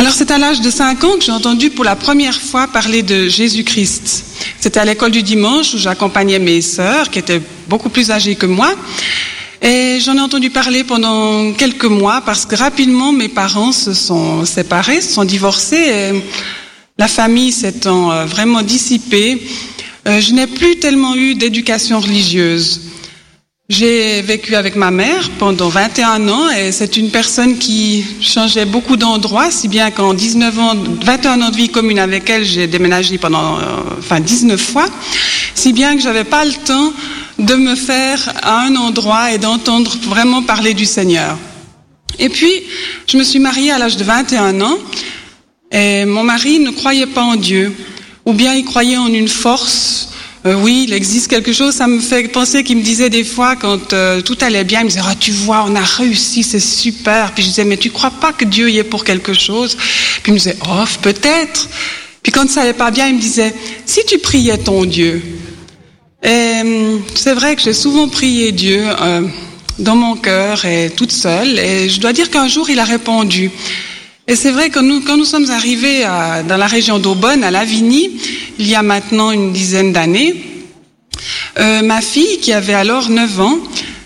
Alors c'est à l'âge de 5 ans que j'ai entendu pour la première fois parler de Jésus-Christ. C'était à l'école du dimanche où j'accompagnais mes sœurs qui étaient beaucoup plus âgées que moi. Et j'en ai entendu parler pendant quelques mois parce que rapidement mes parents se sont séparés, se sont divorcés. Et la famille s'étant vraiment dissipée, je n'ai plus tellement eu d'éducation religieuse. J'ai vécu avec ma mère pendant 21 ans et c'est une personne qui changeait beaucoup d'endroits, si bien qu'en 21 ans de vie commune avec elle, j'ai déménagé pendant 19 fois, si bien que j'avais pas le temps de me faire à un endroit et d'entendre vraiment parler du Seigneur. Et puis, je me suis mariée à l'âge de 21 ans et mon mari ne croyait pas en Dieu, ou bien il croyait en une force. Oui, il existe quelque chose, ça me fait penser qu'il me disait des fois quand tout allait bien, il me disait « Ah, tu vois, on a réussi, c'est super ». Puis je disais « Mais tu crois pas que Dieu y est pour quelque chose ?» Puis il me disait « Oh, peut-être ». Puis quand ça allait pas bien, il me disait « Si tu priais ton Dieu ». Et c'est vrai que j'ai souvent prié Dieu dans mon cœur et toute seule. Et je dois dire qu'un jour, il a répondu. Et c'est vrai que quand nous sommes arrivés dans la région d'Aubonne, à Lavigny, il y a maintenant une dizaine d'années, ma fille, qui avait alors 9 ans,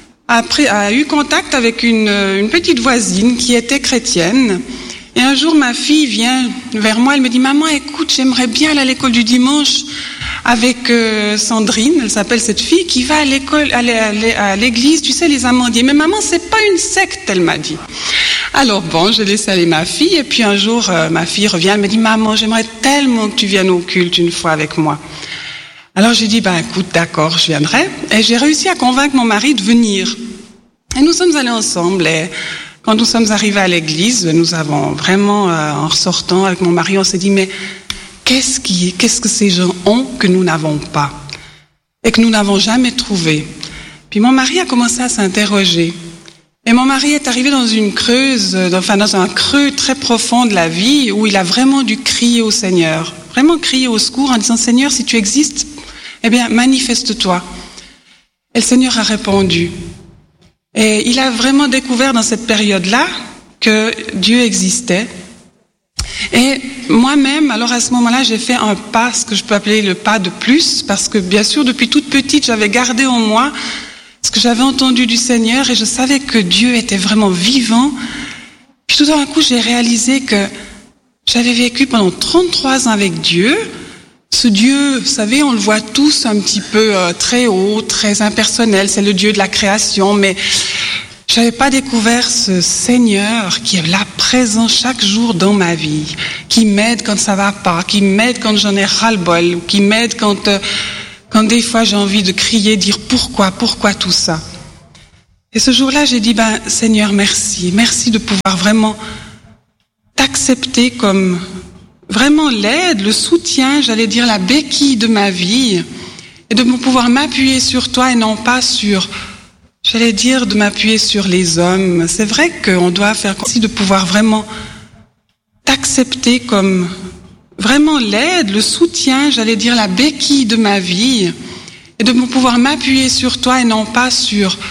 a eu contact avec une petite voisine qui était chrétienne. Et un jour, ma fille vient vers moi, elle me dit « Maman, écoute, j'aimerais bien aller à l'école du dimanche avec Sandrine, elle s'appelle cette fille, qui va à l'église, tu sais, les amandiers. Mais maman, c'est pas une secte, elle m'a dit. » Alors bon, j'ai laissé aller ma fille, et puis un jour, ma fille revient, elle me dit « Maman, j'aimerais tellement que tu viennes au culte une fois avec moi. » Alors j'ai dit « Écoute, d'accord, je viendrai. » Et j'ai réussi à convaincre mon mari de venir. Et nous sommes allés ensemble, et quand nous sommes arrivés à l'église, nous avons vraiment, en ressortant avec mon mari, on s'est dit « Mais qu'est-ce que ces gens ont que nous n'avons pas et que nous n'avons jamais trouvé ?» Puis mon mari a commencé à s'interroger. Et mon mari est arrivé dans un creux très profond de la vie où il a vraiment dû crier au Seigneur, vraiment crier au secours en disant « Seigneur, si tu existes, eh bien, manifeste-toi. » Et le Seigneur a répondu. Et il a vraiment découvert dans cette période-là que Dieu existait. Et moi-même, alors à ce moment-là, j'ai fait un pas, ce que je peux appeler le pas de plus, parce que bien sûr, depuis toute petite, j'avais gardé en moi ce que j'avais entendu du Seigneur et je savais que Dieu était vraiment vivant. Puis tout d'un coup, j'ai réalisé que j'avais vécu pendant 33 ans avec Dieu. Ce Dieu, vous savez, on le voit tous un petit peu très haut, très impersonnel, c'est le Dieu de la création, mais j'avais pas découvert ce Seigneur qui est là présent chaque jour dans ma vie, qui m'aide quand ça va pas, qui m'aide quand j'en ai ras-le-bol, qui m'aide quand des fois j'ai envie de crier, dire pourquoi tout ça. Et ce jour-là, j'ai dit Seigneur, merci de pouvoir vraiment t'accepter comme vraiment l'aide, le soutien, j'allais dire la béquille de ma vie, et de pouvoir m'appuyer sur toi et non pas sur, j'allais dire, de m'appuyer sur les hommes. C'est vrai qu'on doit faire comme si de pouvoir vraiment t'accepter comme vraiment l'aide, le soutien, j'allais dire la béquille de ma vie, et de pouvoir m'appuyer sur toi et non pas sur